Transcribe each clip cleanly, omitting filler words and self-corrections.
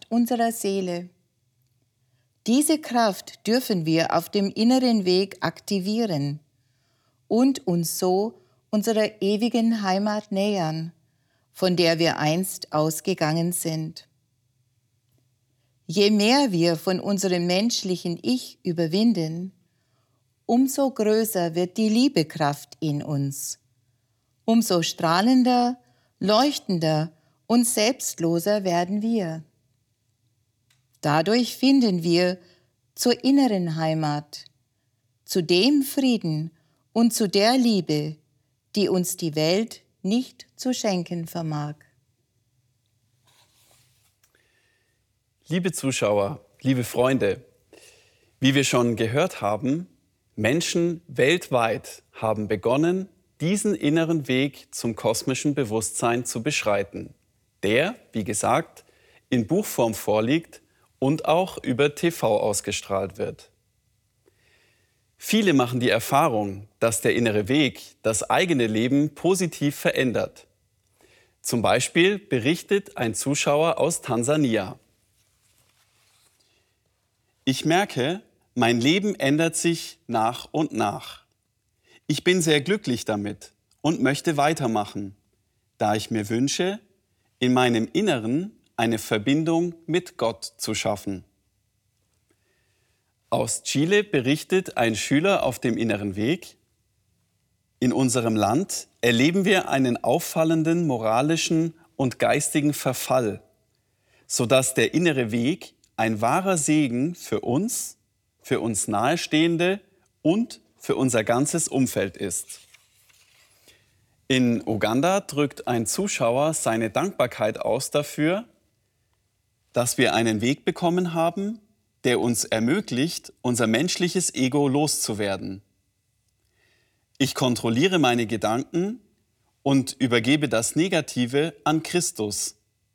unserer Seele. Diese Kraft dürfen wir auf dem inneren Weg aktivieren und uns so unserer ewigen Heimat nähern, von der wir einst ausgegangen sind. Je mehr wir von unserem menschlichen Ich überwinden, umso größer wird die Liebekraft in uns, umso strahlender, leuchtender und selbstloser werden wir. Dadurch finden wir zur inneren Heimat, zu dem Frieden und zu der Liebe, die uns die Welt nicht zu schenken vermag. Liebe Zuschauer, liebe Freunde, wie wir schon gehört haben, Menschen weltweit haben begonnen, diesen inneren Weg zum kosmischen Bewusstsein zu beschreiten, der, wie gesagt, in Buchform vorliegt und auch über TV ausgestrahlt wird. Viele machen die Erfahrung, dass der innere Weg das eigene Leben positiv verändert. Zum Beispiel berichtet ein Zuschauer aus Tansania: Ich merke, mein Leben ändert sich nach und nach. Ich bin sehr glücklich damit und möchte weitermachen, da ich mir wünsche, in meinem Inneren eine Verbindung mit Gott zu schaffen. Aus Chile berichtet ein Schüler auf dem inneren Weg: In unserem Land erleben wir einen auffallenden moralischen und geistigen Verfall, sodass der innere Weg ein wahrer Segen für uns Nahestehende und für unser ganzes Umfeld ist. In Uganda drückt ein Zuschauer seine Dankbarkeit aus dafür, dass wir einen Weg bekommen haben, der uns ermöglicht, unser menschliches Ego loszuwerden. Ich kontrolliere meine Gedanken und übergebe das Negative an Christus.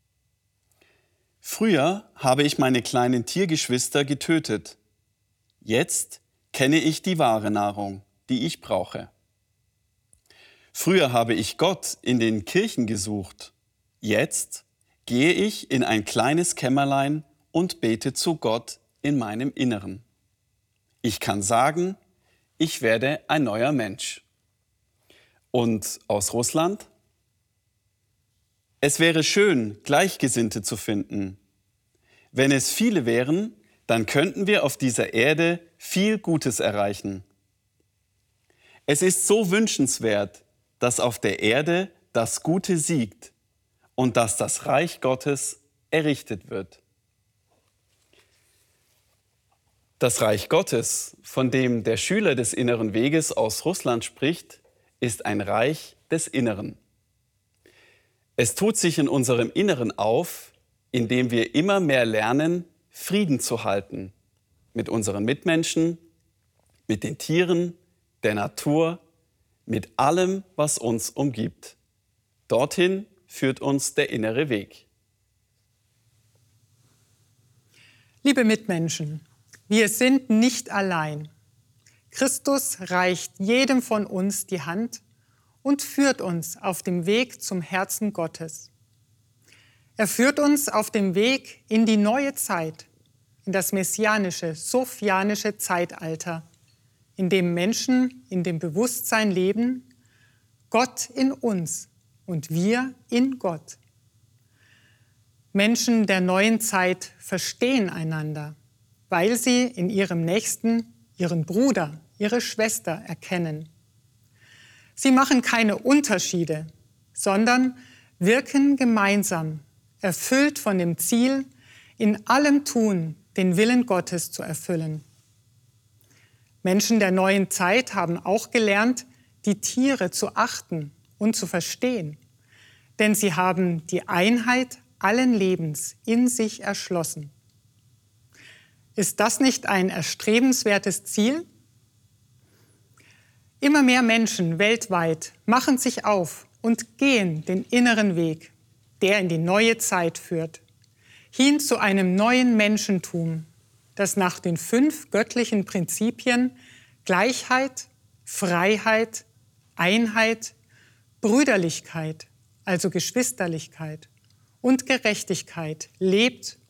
Früher habe ich meine kleinen Tiergeschwister getötet. Jetzt kenne ich die wahre Nahrung, die ich brauche. Früher habe ich Gott in den Kirchen gesucht. Jetzt gehe ich in ein kleines Kämmerlein und bete zu Gott in meinem Inneren. Ich kann sagen, ich werde ein neuer Mensch. Und aus Russland? Es wäre schön, Gleichgesinnte zu finden. Wenn es viele wären, dann könnten wir auf dieser Erde viel Gutes erreichen. Es ist so wünschenswert, dass auf der Erde das Gute siegt und dass das Reich Gottes errichtet wird. Das Reich Gottes, von dem der Schüler des inneren Weges aus Russland spricht, ist ein Reich des Inneren. Es tut sich in unserem Inneren auf, indem wir immer mehr lernen, Frieden zu halten mit unseren Mitmenschen, mit den Tieren, der Natur, mit allem, was uns umgibt. Dorthin führt uns der innere Weg. Liebe Mitmenschen, wir sind nicht allein. Christus reicht jedem von uns die Hand und führt uns auf dem Weg zum Herzen Gottes. Er führt uns auf dem Weg in die neue Zeit, in das messianische, sophianische Zeitalter, in dem Menschen in dem Bewusstsein leben, Gott in uns und wir in Gott. Menschen der neuen Zeit verstehen einander, weil sie in ihrem Nächsten ihren Bruder, ihre Schwester erkennen. Sie machen keine Unterschiede, sondern wirken gemeinsam, erfüllt von dem Ziel, in allem Tun den Willen Gottes zu erfüllen. Menschen der neuen Zeit haben auch gelernt, die Tiere zu achten und zu verstehen, denn sie haben die Einheit allen Lebens in sich erschlossen. Ist das nicht ein erstrebenswertes Ziel? Immer mehr Menschen weltweit machen sich auf und gehen den inneren Weg, der in die neue Zeit führt, hin zu einem neuen Menschentum, das nach den 5 göttlichen Prinzipien Gleichheit, Freiheit, Einheit, Brüderlichkeit, also Geschwisterlichkeit und Gerechtigkeit lebt